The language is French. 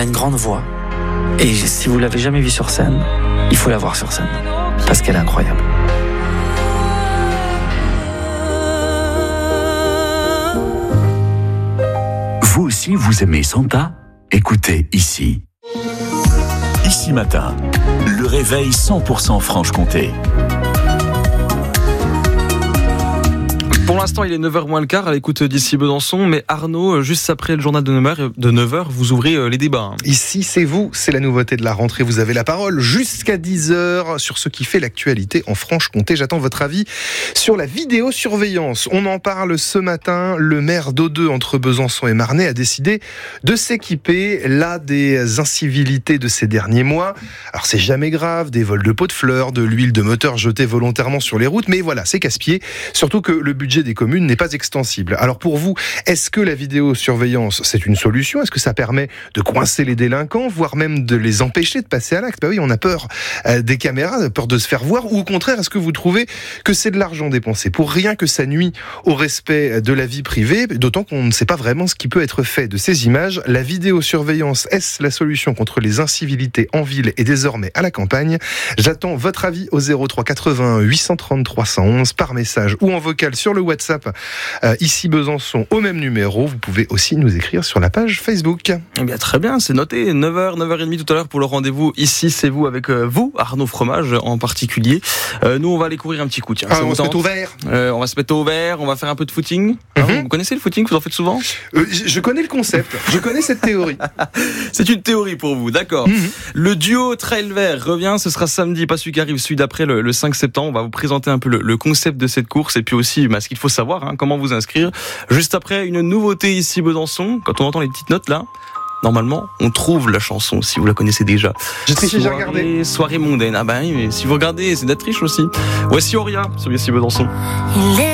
une grande voix. Et si vous l'avez jamais vue sur scène, il faut la voir sur scène. Parce qu'elle est incroyable. Vous aussi, vous aimez Santa ? Écoutez ici. Ici Matin, le réveil 100% Franche-Comté. Pour l'instant, il est 9h moins le quart à l'écoute d'ici Besançon. Mais Arnaud, juste après le journal de 9h, vous ouvrez les débats. Ici, c'est vous, c'est la nouveauté de la rentrée. Vous avez la parole jusqu'à 10h sur ce qui fait l'actualité en Franche-Comté. J'attends votre avis sur la vidéosurveillance. On en parle ce matin. Le maire d'Audeux, entre Besançon et Marnay, a décidé de s'équiper là des incivilités de ces derniers mois. Alors, c'est jamais grave, des vols de pots de fleurs, de l'huile de moteur jetée volontairement sur les routes. Mais voilà, c'est casse-pied. Surtout que le budget des communes n'est pas extensible. Alors pour vous, est-ce que la vidéosurveillance, c'est une solution ? Est-ce que ça permet de coincer les délinquants, voire même de les empêcher de passer à l'acte ? Bah oui, on a peur des caméras, peur de se faire voir. Ou au contraire, est-ce que vous trouvez que c'est de l'argent dépensé pour rien, que ça nuit au respect de la vie privée, d'autant qu'on ne sait pas vraiment ce qui peut être fait de ces images. La vidéosurveillance, est-ce la solution contre les incivilités en ville et désormais à la campagne ? J'attends votre avis au 03 81 830 311 par message ou en vocal sur le WhatsApp ici Besançon au même numéro. Vous pouvez aussi nous écrire sur la page Facebook. Eh bien, très bien, c'est noté. 9h, 9h30 tout à l'heure pour le rendez-vous. Ici, c'est vous avec vous, Arnaud Fromage en particulier. Nous, on va aller courir un petit coup. Tiens, on va se mettre au vert. On va se mettre au vert, on va faire un peu de footing. Vous connaissez le footing ? Vous en faites souvent ? Je connais le concept, je connais cette théorie. C'est une théorie pour vous, d'accord. Le duo Trail Vert revient, ce sera samedi, pas celui qui arrive, celui d'après le 5 septembre. On va vous présenter un peu le concept de cette course et puis aussi ce qu'il faut savoir, comment vous inscrire. Juste après, une nouveauté ici Besançon. Quand on entend les petites notes là, normalement, on trouve la chanson, si vous la connaissez déjà. J'ai triché, j'ai regardé. Soirée mondaine. Ah ben oui, mais si vous regardez, c'est de la triche aussi. Voici Auria, sur ici Besançon.